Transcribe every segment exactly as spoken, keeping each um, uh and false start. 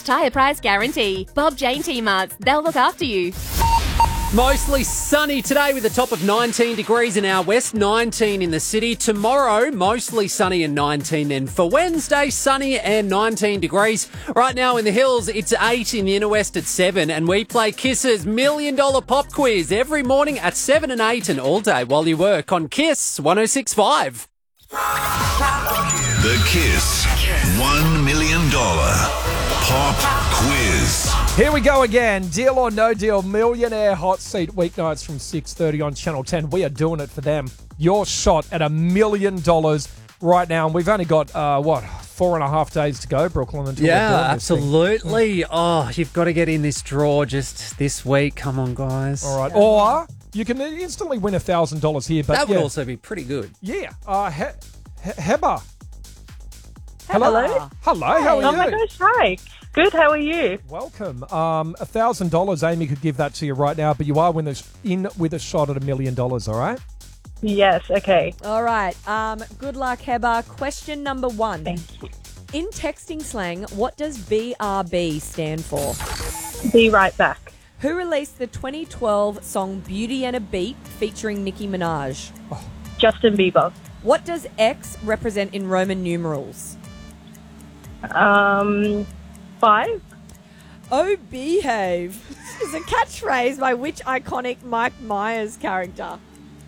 tyre price guarantee. Bob Jane T-Marts, they'll look after you. Mostly sunny today with a top of nineteen degrees in our west, nineteen in the city. Tomorrow, mostly sunny and nineteen. Then for Wednesday, sunny and nineteen degrees. Right now in the hills, it's eight in the inner west at seven. And we play Kiss's Million Dollar Pop Quiz every morning at seven and eight and all day while you work on Kiss one oh six point five. The Kiss one million dollars Pop Quiz. Here we go again. Deal or no deal, Millionaire Hot Seat weeknights from six thirty on Channel ten. We are doing it for them. Your shot at a million dollars right now. And we've only got, uh, what, four and a half days to go, Brooklyn, until Yeah, we're doing this thing. absolutely. Oh, you've got to get in this draw just this week. Come on, guys. All right. Or you can instantly win one thousand dollars here. But That would yeah. also be pretty good. Yeah. Uh, he- he- Heba. Hello. Hello, how are Oh you? my gosh, hi. Good, how are you? Welcome. Um, one thousand dollars, Amy could give that to you right now, but you are with a, in with a shot at a million dollars, all right? Yes, okay. All right. Um, good luck, Heba. Question number one. Thank you. In texting slang, what does B R B stand for? Be right back. Who released the twenty twelve song Beauty and a Beat featuring Nicki Minaj? Justin Bieber. What does X represent in Roman numerals? Um, five. Oh, behave. This is a catchphrase by which iconic Mike Myers character?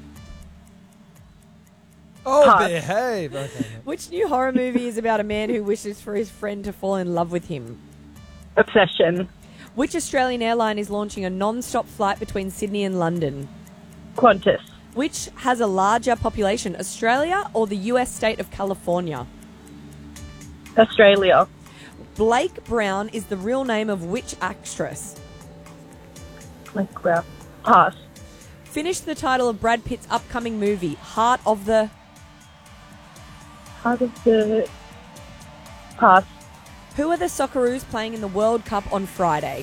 Oh, Pass. behave. Okay. Which new horror movie is about a man who wishes for his friend to fall in love with him? Obsession. Which Australian airline is launching a non-stop flight between Sydney and London? Qantas. Which has a larger population, Australia or the U S state of California? Australia. Blake Brown is the real name of which actress? Like, well, pass. Finish the title of Brad Pitt's upcoming movie, Heart of the... Part of the... Pass. Who are the Socceroos playing in the World Cup on Friday?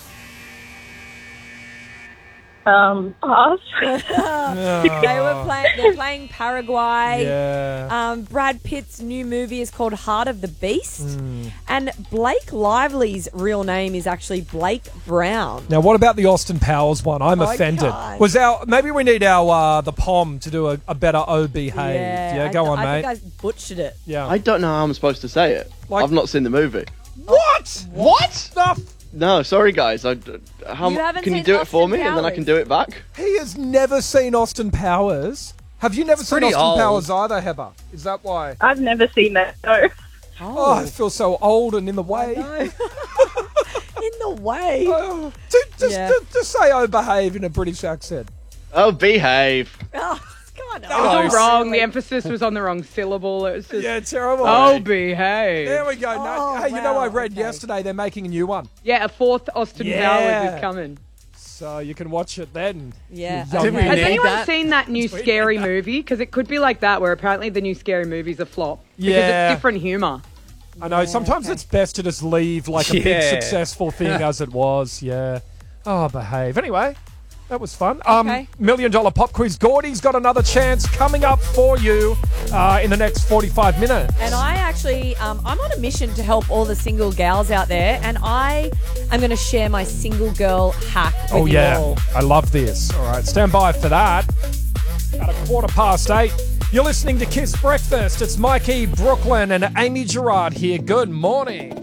Um, pass. They were playing. They're playing Paraguay. Yeah. Um, Brad Pitt's new movie is called Heart of the Beast, and Blake Lively's real name is actually Blake Brown. Now, what about the Austin Powers one? I'm I offended. can't. Was our maybe we need our uh, the P O M to do a, a better O behave. Yeah, I go th- on, I mate. think I butchered it. yeah. I don't know how I'm supposed to say it. Like- I've not seen the movie. what? What stuff? No, sorry guys. I, how, You haven't can you seen do it for Austin me and then I Powers? can do it back? He has never seen Austin Powers. Have you never seen pretty Austin old. Powers either, Heba? Is that why? I've never seen that, no. Oh, I feel so old and in the way. In the way. Oh, ju- just, Yeah. ju- just say "oh, behave" in a British accent. Oh, behave. Oh, come on. Oh, It was all wrong. The emphasis was on the wrong syllable. It was just, Yeah, terrible. oh, behave. There we go. No, Oh, hey, you know, wow, I read okay. yesterday they're making a new one, Yeah, a fourth Austin Yeah. Powers is coming. so you can watch it then. Yeah. You young Did we man. Has need anyone that? seen that new we scary need that. movie? Because it could be like that, where apparently the new scary movie's a flop. Because Yeah. it's different humour. I know. Sometimes it's best to just leave like a big Yeah. successful thing as it was. Yeah. Oh, behave. Anyway, that was fun. Um, Okay. Million dollar pop quiz. Gordy's got another chance coming up for you uh, in the next forty-five minutes. And I actually, um, I'm on a mission to help all the single gals out there, and I am going to share my single girl hack with Oh, you yeah. all. I love this. All right. Stand by for that. At a quarter past eight. You're listening to Kiss Breakfast. It's Mikey, Brooklyn, and Amy Gerard here. Good morning.